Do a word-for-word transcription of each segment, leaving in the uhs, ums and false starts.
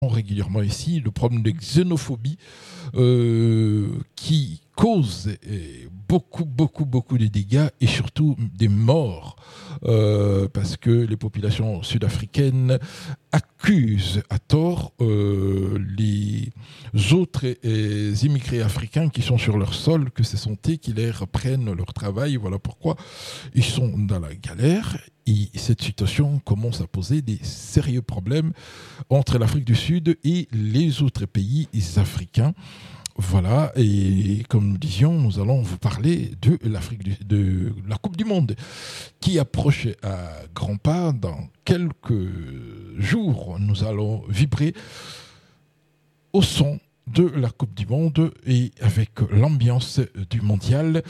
régulièrement ici, le problème de xénophobie euh, qui cause euh, beaucoup, beaucoup, beaucoup de dégâts et surtout des morts euh, parce que les populations sud-africaines accusent à tort euh, les autres euh, immigrés africains qui sont sur leur sol que ce sont eux qui les reprennent leur travail. Voilà pourquoi ils sont dans la galère. Et cette situation commence à poser des sérieux problèmes entre l'Afrique du Sud et les autres pays africains. Voilà, et comme nous disions, nous allons vous parler de l'Afrique du, de la Coupe du Monde qui approche à grands pas. Dans quelques jours, nous allons vibrer au son de la Coupe du Monde et avec l'ambiance du mondial.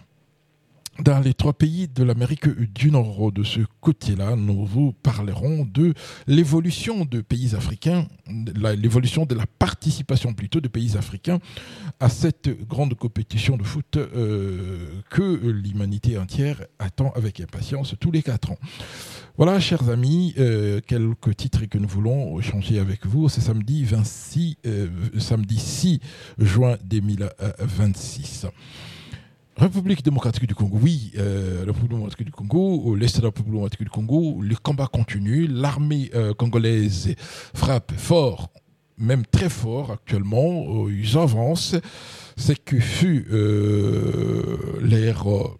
Dans les trois pays de l'Amérique du Nord, de ce côté-là, nous vous parlerons de l'évolution de pays africains, la, l'évolution de la participation plutôt de pays africains à cette grande compétition de foot euh, que l'humanité entière attend avec impatience tous les quatre ans. Voilà, chers amis, euh, quelques titres que nous voulons échanger avec vous. C'est samedi vingt-six, euh, samedi six juin deux mille vingt-six. République démocratique du Congo, oui, euh, République démocratique du Congo, l'Est de la République démocratique du Congo, les combats continuent, l'armée euh, congolaise frappe fort, même très fort actuellement, euh, ils avancent, c'est que fut euh, l'ère euh,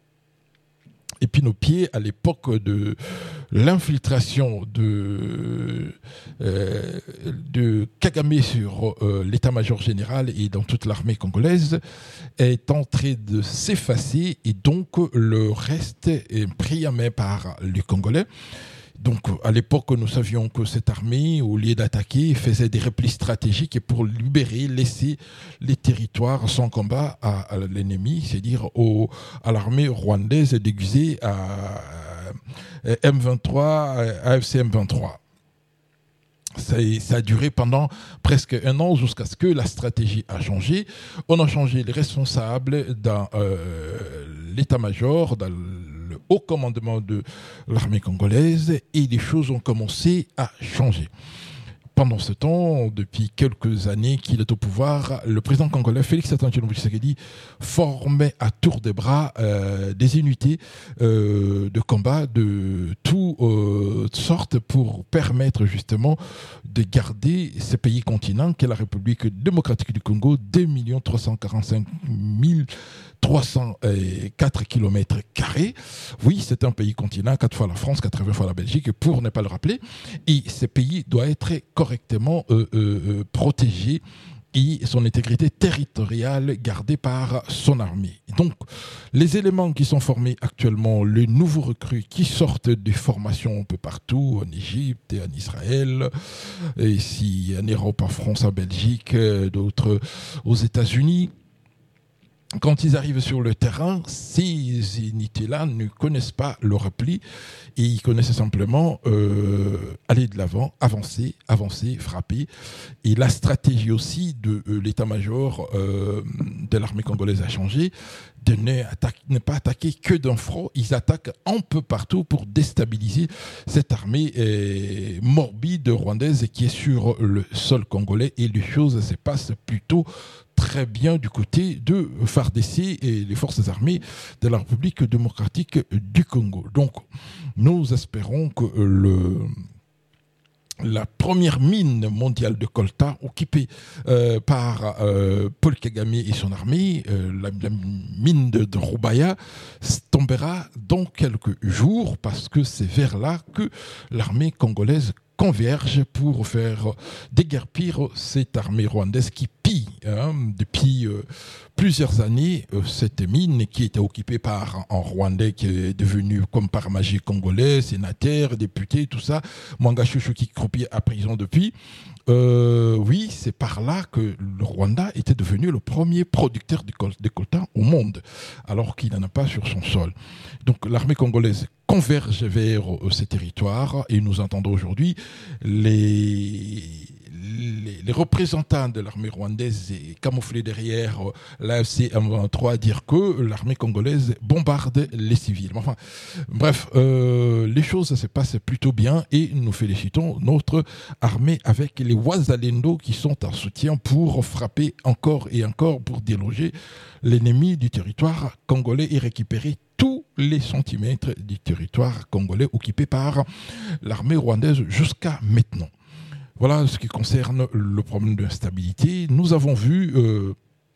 épine-au-pied à l'époque de l'infiltration de, euh, de Kagame sur euh, l'état-major général et dans toute l'armée congolaise est en train de s'effacer et donc le reste est pris à main par les Congolais. Donc, à l'époque, nous savions que cette armée, au lieu d'attaquer, faisait des replis stratégiques pour libérer, laisser les territoires sans combat à, à l'ennemi, c'est-à-dire au, à l'armée rwandaise déguisée à, à M vingt-trois, à A F C M vingt-trois. Ça, ça a duré pendant presque un an jusqu'à ce que la stratégie a changé. On a changé les responsables dans euh, l'état-major, dans le haut commandement de l'armée congolaise et les choses ont commencé à changer. Pendant ce temps, depuis quelques années qu'il est au pouvoir, le président congolais Félix Antoine Tshisekedi formait à tour de bras euh, des unités euh, de combat de toutes euh, sortes pour permettre justement de garder ce pays continent qu'est la République démocratique du Congo, deux millions trois cent quarante-cinq mille trois cent quatre kilomètres carrés. Oui, c'est un pays continent, quatre fois la France, quatre-vingts fois la Belgique, pour ne pas le rappeler. Et ce pays doit être correctement euh, euh, protégé et son intégrité territoriale gardée par son armée. Donc, les éléments qui sont formés actuellement, les nouveaux recrues qui sortent des formations un peu partout, en Égypte et en Israël, et ici en Europe, en France, en Belgique, d'autres aux États-Unis, quand ils arrivent sur le terrain, ces unités-là ne connaissent pas le repli et ils connaissent simplement euh, aller de l'avant, avancer, avancer, frapper. Et la stratégie aussi de euh, l'état-major euh, de l'armée congolaise a changé, de ne, attaque, ne pas attaquer que d'un front, ils attaquent un peu partout pour déstabiliser cette armée euh, morbide rwandaise qui est sur le sol congolais et les choses se passent plutôt très bien du côté de F A R D C et les forces armées de la République démocratique du Congo. Donc, nous espérons que le... la première mine mondiale de coltan occupée euh, par euh, Paul Kagame et son armée, euh, la, la mine de, de Rubaya, tombera dans quelques jours parce que c'est vers là que l'armée congolaise converge pour faire déguerpir cette armée rwandaise qui pille hein, depuis euh, plusieurs années euh, cette mine qui était occupée par un Rwandais qui est devenu comme par magie congolais, sénateur, député, tout ça, Mwanga Chouchou qui croupit à prison depuis. Euh, oui, c'est par là que le Rwanda était devenu le premier producteur de, col- de coltan au monde, alors qu'il n'en a pas sur son sol. Donc l'armée congolaise converge vers euh, ces territoires et nous entendons aujourd'hui les, les, les représentants de l'armée rwandaise est camouflé derrière euh, l'A F C M vingt-trois à dire que l'armée congolaise bombarde les civils. Enfin, bref, euh, les choses ça se passent plutôt bien et nous félicitons notre armée avec les Wazalendo qui sont en soutien pour frapper encore et encore pour déloger l'ennemi du territoire congolais et récupérer tous les centimètres du territoire congolais occupé par l'armée rwandaise jusqu'à maintenant. Voilà ce qui concerne le problème d'instabilité. Nous avons vu euh,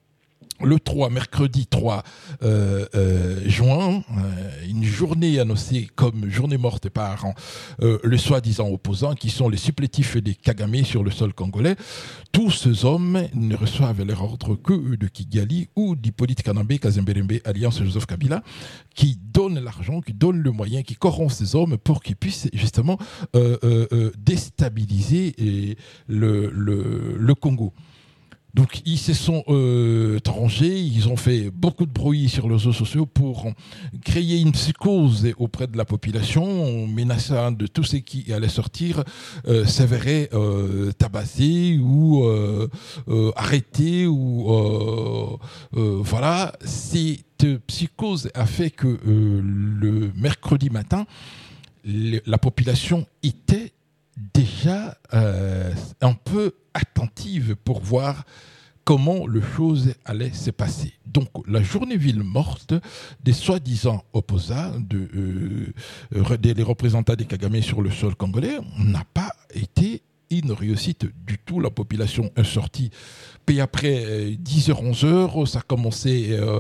le trois, mercredi trois euh, euh, juin, euh, une journée annoncée comme journée morte par euh, les soi-disant opposants qui sont les supplétifs des Kagame sur le sol congolais. Tous ces hommes ne reçoivent leur ordre que de Kigali ou d'Hippolyte Kanambe, Kazembelembe, Alliance Joseph Kabila, qui donnent l'argent, qui donnent le moyen, qui corrompent ces hommes pour qu'ils puissent justement euh, euh, euh, déstabiliser euh, le, le, le Congo. Donc ils se sont euh, rangés, ils ont fait beaucoup de bruit sur les réseaux sociaux pour créer une psychose auprès de la population, menaçant de tout ce qui allait sortir, euh, s'avérer euh, tabassé ou euh, euh, arrêté ou euh, euh, voilà. Cette psychose a fait que euh, le mercredi matin, le, la population était déjà euh, un peu attentive pour voir comment les choses allaient se passer. Donc, la journée ville morte des soi-disant opposants, de, euh, des représentants des Kagame sur le sol congolais, n'a pas été une réussite du tout. La population est sortie. Puis après euh, dix heures, onze heures, ça a commencé euh,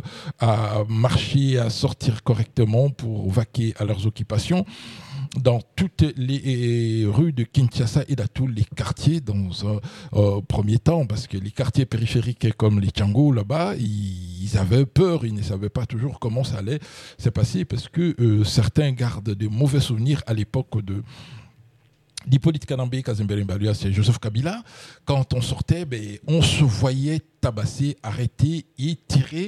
à marcher, à sortir correctement pour vaquer à leurs occupations dans toutes les rues de Kinshasa et dans tous les quartiers dans un euh, premier temps, parce que les quartiers périphériques comme les Tchango là-bas, ils, ils avaient peur, ils ne savaient pas toujours comment ça allait se passer, parce que euh, certains gardent de mauvais souvenirs à l'époque de d'Hippolyte Kanambe, Kazembelembe, c'est Joseph Kabila. Quand on sortait, ben, on se voyait tabasser, arrêter et tirer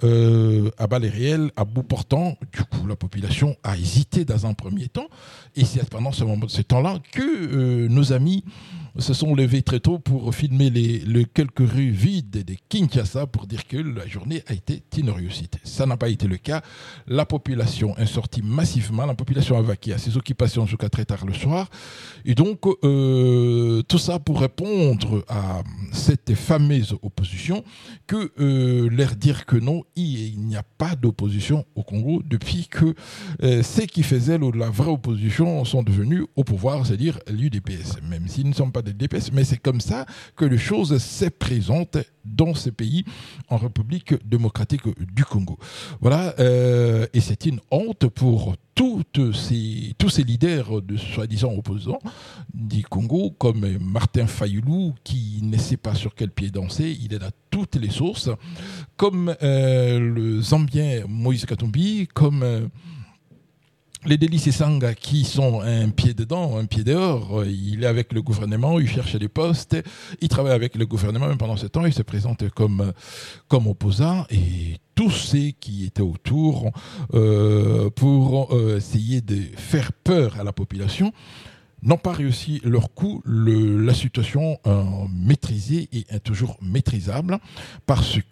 euh, à balles réelles, à bout portant. Du coup, la population a hésité dans un premier temps. Et c'est pendant ce moment, ce temps-là que euh, nos amis se sont levés très tôt pour filmer les, les quelques rues vides de Kinshasa pour dire que la journée a été une réussite. Ça n'a pas été le cas. La population est sortie massivement. La population a vaqué à ses occupations jusqu'à très tard le soir. Et donc, euh, tout ça pour répondre à cette fameuse opposition, que euh, leur dire que non, il, il n'y a pas d'opposition au Congo depuis que euh, ceux qui faisaient la vraie opposition sont devenus au pouvoir, c'est-à-dire l'U D P S, même s'ils ne sont pas des D P S, mais c'est comme ça que les choses se présentent dans ces pays en République démocratique du Congo. Voilà, euh, et c'est une honte pour toutes ces, tous ces leaders de soi-disant opposants du Congo, comme Martin Fayulu, qui ne sait pas sur quel pied danser, il est dans toutes les sources, comme euh, le Zambien Moïse Katumbi, comme euh, les Délices Sanga qui sont un pied dedans, un pied dehors. Il est avec le gouvernement, il cherche des postes, il travaille avec le gouvernement, mais pendant ce temps, il se présente comme, comme opposant, et tous ceux qui étaient autour euh, pour euh, essayer de faire peur à la population n'ont pas réussi leur coup. Le, la situation euh, maîtrisée et est toujours maîtrisable parce que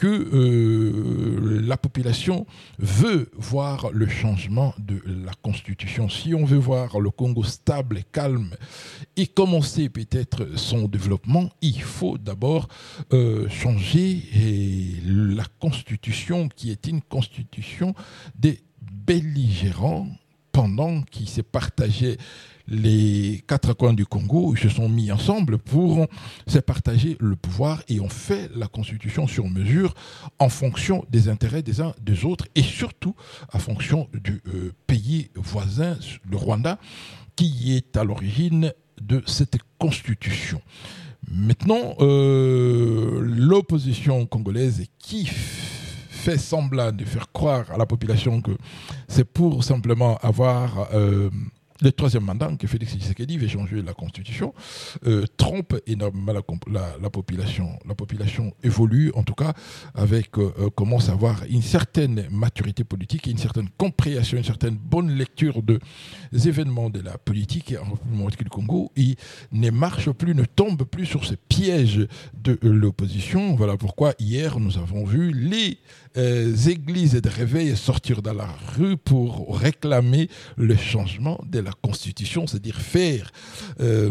euh, la population veut voir le changement de la Constitution. Si on veut voir le Congo stable, calme et commencer peut-être son développement, il faut d'abord euh, changer et la Constitution qui est une Constitution des belligérants pendant qu'ils se partageaient les quatre coins du Congo, ils se sont mis ensemble pour se partager le pouvoir et ont fait la constitution sur mesure en fonction des intérêts des uns des autres et surtout en fonction du euh, pays voisin, le Rwanda, qui est à l'origine de cette constitution. Maintenant, euh, l'opposition congolaise qui fait semblant de faire croire à la population que c'est pour simplement avoir... Euh, le troisième mandat que Félix Tshisekedi veut changer la constitution euh, trompe énormément la, la, la population. La population évolue, en tout cas, avec euh, commence à avoir une certaine maturité politique, une certaine compréhension, une certaine bonne lecture des événements de la politique en République du Congo. Il ne marche plus, ne tombe plus sur ce piège de l'opposition. Voilà pourquoi hier nous avons vu les euh, églises de réveil sortir dans la rue pour réclamer le changement de la Constitution, c'est-à-dire faire euh,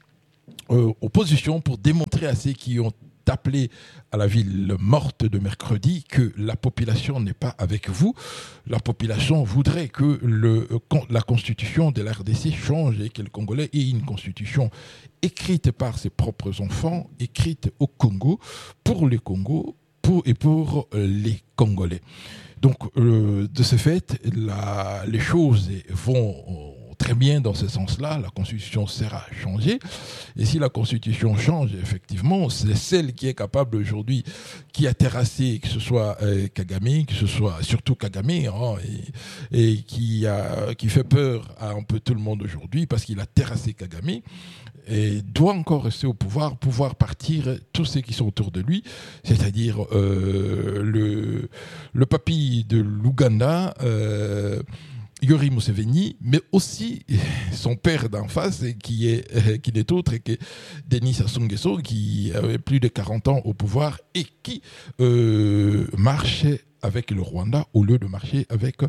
euh, opposition pour démontrer à ceux qui ont appelé à la ville morte de mercredi que la population n'est pas avec vous. La population voudrait que le, la Constitution de la R D C change et que le Congolais ait une Constitution écrite par ses propres enfants, écrite au Congo, pour le Congo pour, et pour les Congolais. Donc, euh, de ce fait, la, les choses vont euh, très bien dans ce sens-là. La Constitution sert à changer. Et si la Constitution change, effectivement, c'est celle qui est capable aujourd'hui, qui a terrassé, que ce soit euh, Kagame, que ce soit surtout Kagame, hein, et, et qui, a, qui fait peur à un peu tout le monde aujourd'hui, parce qu'il a terrassé Kagame, et doit encore rester au pouvoir, pouvoir partir tous ceux qui sont autour de lui, c'est-à-dire euh, le, le papy de l'Ouganda, euh, Yoweri Museveni, mais aussi son père d'en face, qui est euh, qui n'est autre que Denis Sassou Nguesso, qui avait plus de quarante ans au pouvoir et qui euh, marche avec le Rwanda au lieu de marcher avec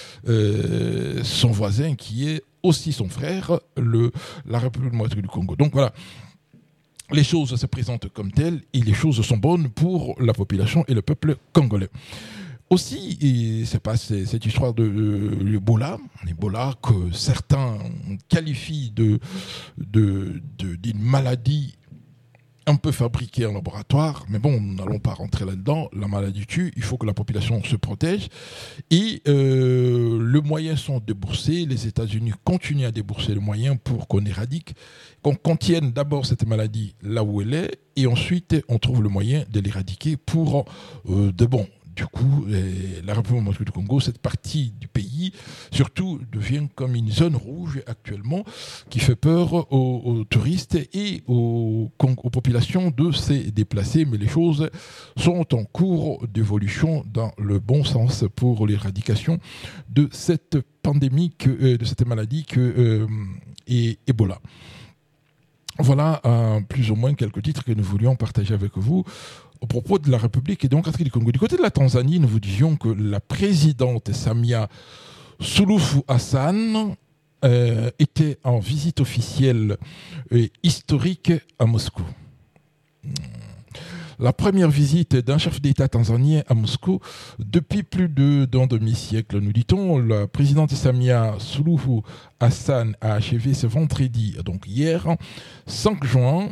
euh, son voisin qui est aussi son frère, le, la République démocratique du Congo. Donc voilà, les choses se présentent comme telles et les choses sont bonnes pour la population et le peuple congolais. Aussi, et c'est pas cette histoire de euh, l'Ebola, l'Ebola que certains qualifient de, de, de, d'une maladie un peu fabriquée en laboratoire, mais bon, nous n'allons pas rentrer là-dedans. La maladie tue, il faut que la population se protège. Et euh, les moyens sont déboursés. Les États-Unis continuent à débourser les moyens pour qu'on éradique, qu'on contienne d'abord cette maladie là où elle est, et ensuite on trouve le moyen de l'éradiquer pour euh, de bon. Du coup, la République démocratique du Congo, cette partie du pays, surtout, devient comme une zone rouge actuellement qui fait peur aux, aux touristes et aux, aux populations de se déplacer. Mais les choses sont en cours d'évolution dans le bon sens pour l'éradication de cette pandémie, que, de cette maladie que euh, est Ebola. Voilà euh, plus ou moins quelques titres que nous voulions partager avec vous au propos de la République démocratique du Congo. Du côté de la Tanzanie, nous vous disions que la présidente Samia Suluhu Hassan euh, était en visite officielle et historique à Moscou. La première visite d'un chef d'État tanzanien à Moscou depuis plus de, d'un demi-siècle, nous dit-on. La présidente Samia Suluhu Hassan a achevé ce vendredi, donc hier, cinq juin,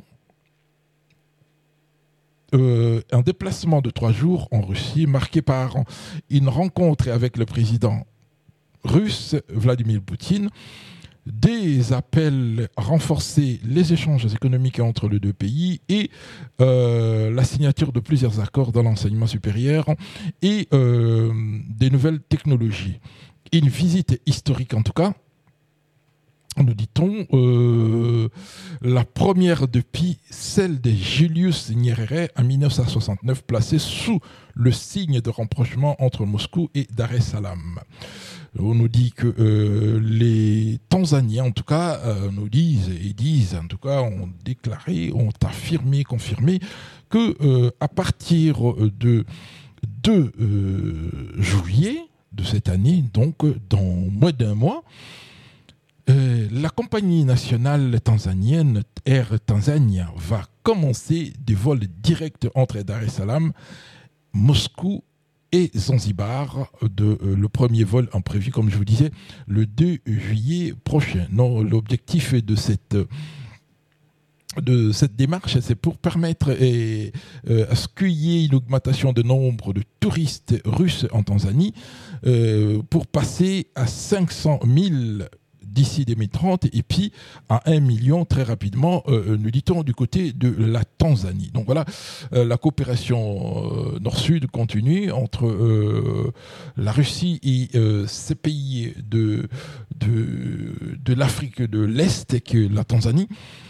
Euh, un déplacement de trois jours en Russie, marqué par une rencontre avec le président russe Vladimir Poutine, des appels à renforcer les échanges économiques entre les deux pays et euh, la signature de plusieurs accords dans l'enseignement supérieur et euh, des nouvelles technologies. Une visite historique en tout cas, nous dit-on, euh, la première depuis celle de Julius Nyerere en dix-neuf cent soixante-neuf, placée sous le signe de rapprochement entre Moscou et Dar es Salaam. On nous dit que euh, les Tanzaniens, en tout cas, euh, nous disent et disent, en tout cas, ont déclaré, ont affirmé, confirmé que euh, à partir de deux euh, juillet de cette année, donc dans moins d'un mois, Euh, la compagnie nationale tanzanienne Air Tanzania va commencer des vols directs entre Dar es Salaam, Moscou et Zanzibar. De, euh, le premier vol en prévu, comme je vous disais, le deux juillet prochain. Non, l'objectif de cette de cette démarche, c'est pour permettre et, euh, à ce qu'il y ait une augmentation de nombre de touristes russes en Tanzanie, euh, pour passer à cinq cent mille d'ici deux mille trente et puis à un million très rapidement, euh, nous dit-on, du côté de la Tanzanie. Donc voilà, euh, la coopération euh, nord-sud continue entre euh, la Russie et euh, ces pays de, de, de l'Afrique de l'Est, que la Tanzanie.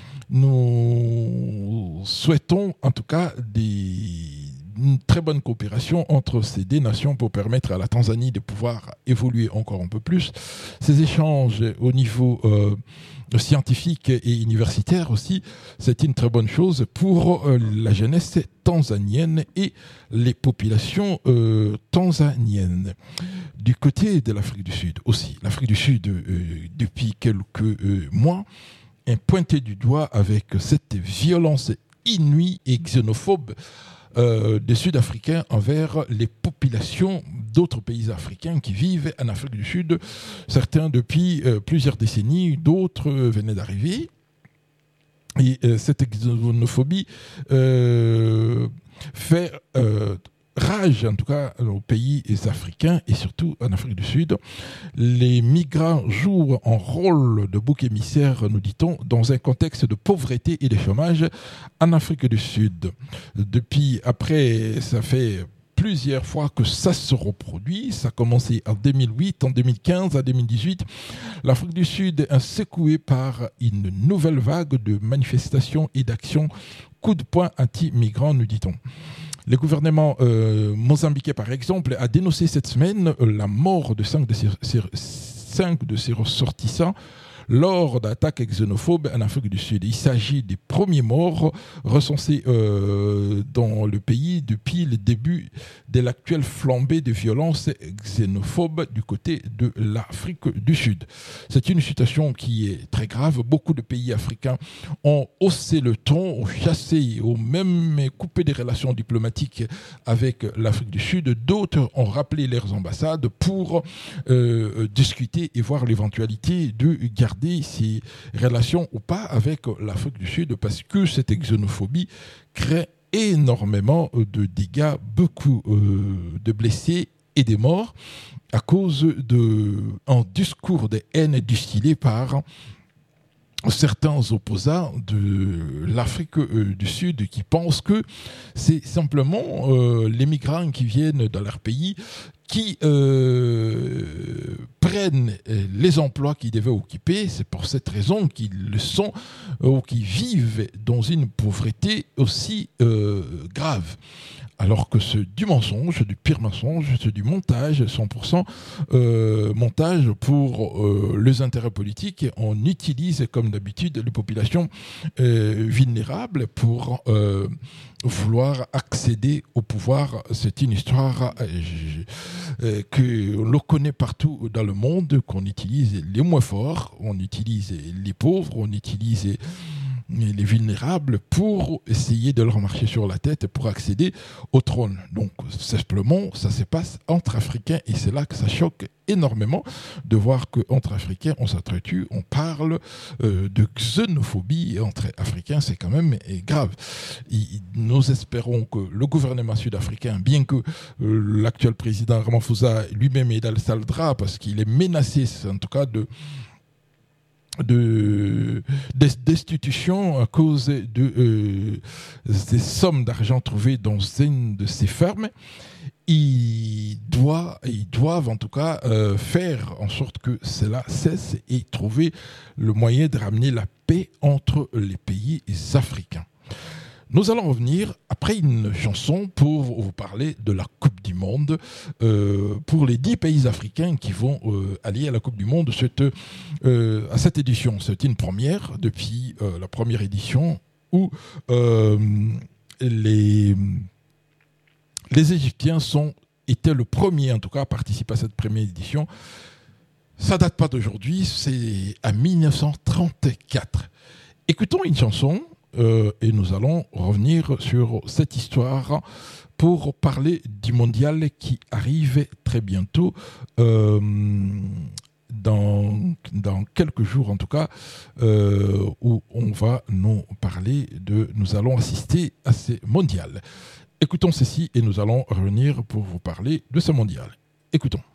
Nous souhaitons en tout cas des, une très bonne coopération entre ces deux nations pour permettre à la Tanzanie de pouvoir évoluer encore un peu plus. Ces échanges au niveau euh, scientifique et universitaire aussi, c'est une très bonne chose pour euh, la jeunesse tanzanienne et les populations euh, tanzaniennes. Du côté de l'Afrique du Sud aussi, l'Afrique du Sud, euh, depuis quelques euh, mois, est pointé du doigt avec cette violence inouïe et xénophobe euh, des Sud-Africains envers les populations d'autres pays africains qui vivent en Afrique du Sud, certains depuis euh, plusieurs décennies, d'autres euh, venaient d'arriver. Et euh, cette xénophobie euh, fait euh, rage, en tout cas, aux pays africains et surtout en Afrique du Sud. Les migrants jouent un rôle de bouc émissaire, nous dit-on, dans un contexte de pauvreté et de chômage en Afrique du Sud. Depuis, après, ça fait plusieurs fois que ça se reproduit. Ça a commencé en deux mille huit, en deux mille quinze, en deux mille dix-huit. L'Afrique du Sud est secouée par une nouvelle vague de manifestations et d'actions coup de poing anti-migrants, nous dit-on. Le gouvernement euh, mozambiquais, par exemple, a dénoncé cette semaine la mort de cinq de ses, ses, cinq de ses ressortissants lors d'attaques xénophobes en Afrique du Sud. Il s'agit des premiers morts recensés euh, dans le pays depuis le début de l'actuelle flambée de violences xénophobes du côté de l'Afrique du Sud. C'est une situation qui est très grave. Beaucoup de pays africains ont haussé le ton, ont chassé, ont même coupé des relations diplomatiques avec l'Afrique du Sud. D'autres ont rappelé leurs ambassades pour euh, discuter et voir l'éventualité de garder ces relations ou pas avec l'Afrique du Sud, parce que cette xénophobie crée énormément de dégâts, beaucoup euh, de blessés et des morts à cause d'un discours de haine distillé par certains opposants de l'Afrique du Sud qui pensent que c'est simplement euh, les migrants qui viennent dans leur pays qui euh, prennent les emplois qu'ils devaient occuper. C'est pour cette raison qu'ils le sont euh, ou qu'ils vivent dans une pauvreté aussi euh, grave. Alors que c'est du mensonge, du pire mensonge, c'est du montage, cent pour cent euh, montage pour euh, les intérêts politiques. On utilise, comme d'habitude, les populations euh, vulnérables pour euh, vouloir accéder au pouvoir. C'est une histoire euh, euh, que l'on connaît partout dans le monde, qu'on utilise les moins forts, on utilise les pauvres, on utilise les vulnérables pour essayer de leur marcher sur la tête pour accéder au trône. Donc, simplement, ça se passe entre Africains et c'est là que ça choque énormément de voir qu'entre Africains, on s'entretue, on parle euh, de xénophobie entre Africains, c'est quand même grave. Et nous espérons que le gouvernement sud-africain, bien que euh, l'actuel président Ramaphosa lui-même est dans le saldra parce qu'il est menacé, en tout cas, de de destitution à cause de euh, des sommes d'argent trouvées dans une de ces fermes. Ils doivent, ils doivent en tout cas euh, faire en sorte que cela cesse et trouver le moyen de ramener la paix entre les pays africains. Nous allons revenir après une chanson pour vous parler de la Coupe du Monde euh, pour les dix pays africains qui vont euh, aller à la Coupe du Monde cette, euh, à cette édition. C'est une première depuis euh, la première édition où euh, les, les Égyptiens sont, étaient le premier en tout cas à participer à cette première édition. Ça date pas d'aujourd'hui, c'est à mille neuf cent trente-quatre. Écoutons une chanson. Euh, et nous allons revenir sur cette histoire pour parler du mondial qui arrive très bientôt, euh, dans, dans quelques jours en tout cas, euh, où on va nous parler de, nous allons assister à ce mondial. Écoutons ceci et nous allons revenir pour vous parler de ce mondial. Écoutons.